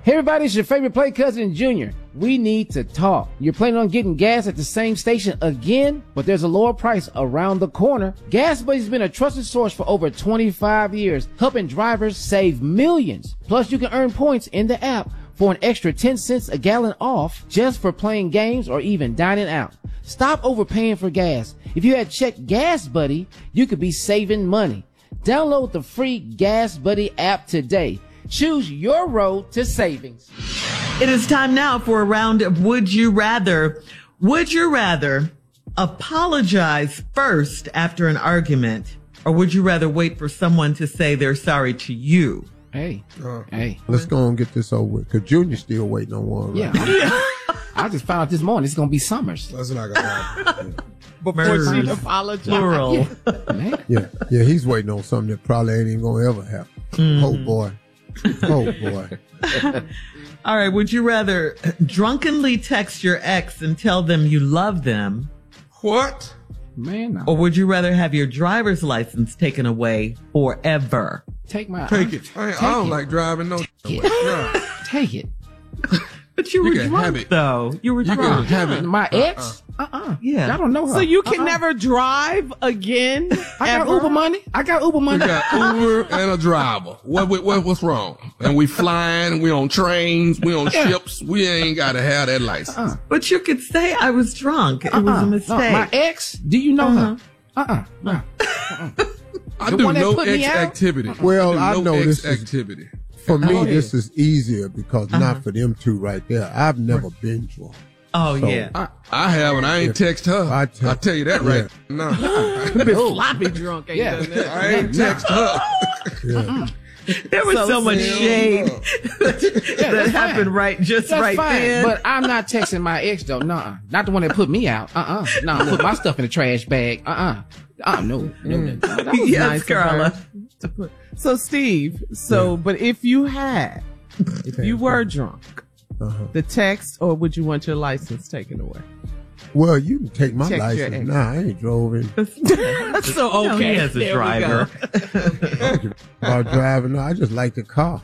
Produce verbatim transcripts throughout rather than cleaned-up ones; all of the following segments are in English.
Hey everybody, it's your favorite play cousin Junior. We need to talk. You're planning on getting gas at the same station again, but there's a lower price around the corner. Gas Buddy's been a trusted source for over twenty-five years, helping drivers save millions. Plus, you can earn points in the app for an extra ten cents a gallon off just for playing games or even dining out. Stop overpaying for gas. If you had checked Gas Buddy, you could be saving money. Download the free Gas Buddy app today. Choose your road to savings. It is time now for a round of Would You Rather. Would you rather apologize first after an argument, or would you rather wait for someone to say they're sorry to you? Hey, Uh, hey. Let's go and get this over with, because Junior's still waiting on one. Yeah. Right? I just found out this morning it's going to be Summers. That's not gonna happen. Murders. Before she apologized. Plural. Man. Yeah, yeah, he's waiting on something that probably ain't even going to ever happen. Mm-hmm. Oh, boy. Oh, boy. All right. Would you rather drunkenly text your ex and tell them you love them, What? Man, no. or would you rather have your driver's license taken away forever? Take my... Take it. I, ain't- I don't it. like driving no. it. No. Take it. But you, You were can drunk, have it. though. You were You can drunk. have it. My ex? Uh-uh. Yeah. Y'all don't know her. So you can Uh-uh. never drive again? I got ever? Uber money. I got Uber We money. got Uber and a driver. What, what, what what's wrong? And we flying, we on trains, we on ships. We ain't got to have that license. Uh-uh. But you could say I was drunk. It was Uh-uh. a No, mistake. my ex, do you know Uh-huh. her? Uh-uh. No. I The do one that no put me X out? activity. Well, I, I do no know X this is- activity. For me, Oh, this is easier because Uh-huh. not for them two right there. I've never been drunk. oh, So- yeah. I, I have, and I ain't text her. I I, te- tell you that right now. Sloppy drunk ain't Yeah. done that. I ain't text her. Yeah. There was so, So much still- shade that that's happened fine. right just That's right fine. then. But I'm not texting my ex though. Nuh-uh. Not the one that put me out. Uh-uh. No, put my stuff in the trash bag. Uh-uh. Uh, no. No, no. That was Yes, nice of her Carla. to put- So Steve, so but if you had, if you were drunk, Uh-huh. the text, or would you want your license taken away? Well, you can take my Check your license. ex. Nah, I ain't drove in. So No, he okay, has a there we driver. go. About driving, no, I just like the car.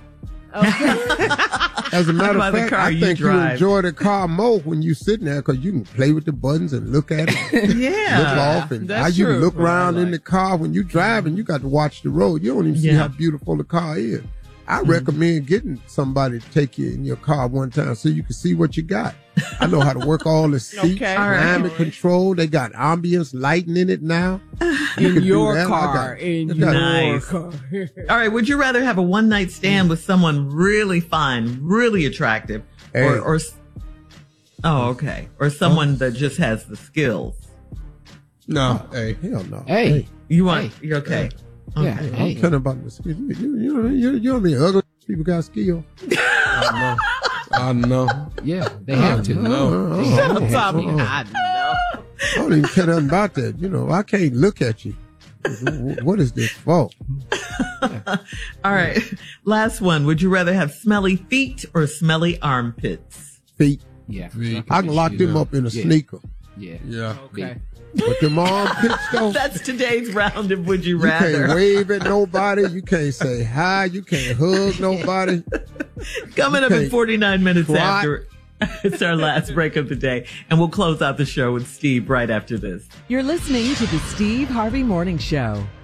As a matter By of the fact, car I you think you drive. enjoy the car more when you sitting there because you can play with the buttons and look at it, Yeah. look off, and that's how you can true. look What I around in like. the car when you driving. You got to watch the road. You don't even see Yeah. how beautiful the car is. I Mm-hmm. recommend getting somebody to take you in your car one time so you can see what you got. I know how to work all the seats, Okay. All right. climate control. They got ambience lighting in it now. You In can do your that. I car, got- in I your got- Nice. car. All right. Would you rather have a one night stand with someone really fine, really attractive, Hey. or, or, s- oh, okay, or someone that just has the skills? No, hey. Hell no. Hey. You want, Hey. you're okay. Yeah. Okay. Hey. I'm telling about the skills. You, you, you, know, you, you know what I mean? Ugly people got skill. I know. I know. Yeah, they have to. No. Shut up, uh, Tommy. uh, I know. I don't even care nothing about that. You know, I can't look at you. What is this for? All right. Last one. Would you rather have smelly feet or smelly armpits? Feet. Yeah. Feet. I can lock them up in a Yeah. sneaker. Yeah. Yeah. Okay. But them armpits, though, That's today's round of Would You you Rather. can't wave at nobody. You can't say hi. You can't hug nobody. Coming up in Okay. forty-nine minutes What? after. It's our last break of the day, and we'll close out the show with Steve right after this. You're listening to the Steve Harvey Morning Show.